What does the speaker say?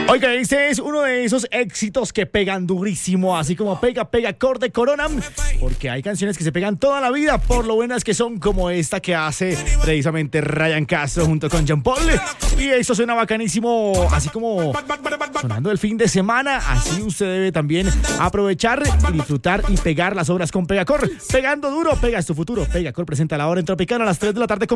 Oiga, este es uno de esos éxitos que pegan durísimo, así como pega acorde Corona, porque hay canciones que se pegan toda la vida por lo buenas que son, como esta que hace precisamente Ryan Castro junto con Jean Paul. Y eso suena bacanísimo, así como sonando el fin de semana. Así usted debe también aprovechar y disfrutar y pegar las obras con Pegacor. Pegando duro, pegas tu futuro. Pegacor presenta la hora en Tropicana a las 3 de la tarde con